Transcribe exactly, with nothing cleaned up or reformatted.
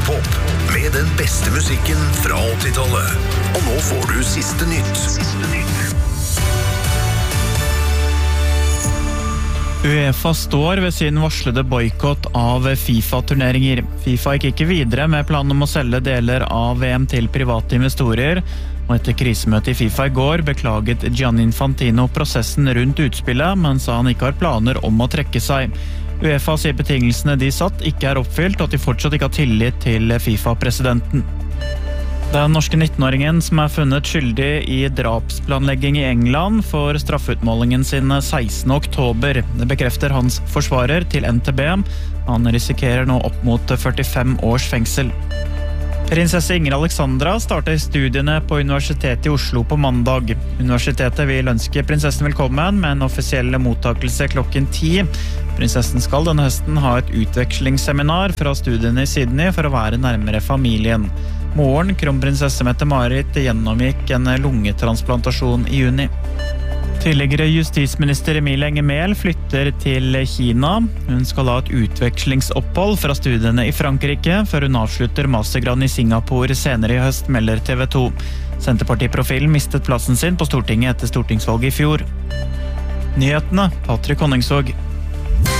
Europop med den beste musikken fra åttitallet. Og nå får du siste nytt. Siste nytt. UEFA står ved sin varslede boykott av FIFA-turneringer. FIFA gikk ikke videre med planen om å selge deler av V M til private investorer, og etter krisemøtet i FIFA i går beklaget Gianni Infantino prosessen rundt utspillet, men sa han ikke har planer om å trekke seg. UEFA sier betingelsene de satt ikke er oppfylt, og at de fortsatt ikke har tillit til FIFA-presidenten. Den norske nittenåringen som er funnet skyldig i drapsplanlegging i England får straffutmålingen sin sekstende oktober. Det bekrefter hans forsvarer til N T B. Han risikerer nå opp mot førtifem års fengsel. Prinsesse Ingrid Alexandra starter studiene på Universitetet i Oslo på mandag. Universitetet vil ønske prinsessen velkommen med en offisiell mottakelse klokken ti. Prinsessen skal denne høsten ha et utvekslingsseminar fra studiene i Sydney for å være nærmere familien. Moren, kronprinsesse Mette-Marit, gjennomgikk en lungetransplantasjon i juni. Tidligere justisminister Emilie Enger Mehl flytter til Kina. Hun skal ha et utvekslingsopphold fra studiene i Frankrike, før hun avslutter mastergraden i Singapore senere i høst, melder T V to. Senterpartiprofilen mistet plassen sin på Stortinget etter stortingsvalget i fjor. Nyhetene, Patrick Honningsvåg.